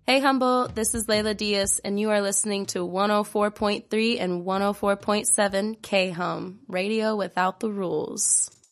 Hey Humboldt, this is Layla Diaz, and you are listening to 104.3 and 104.7 K-Hum, radio without the rules.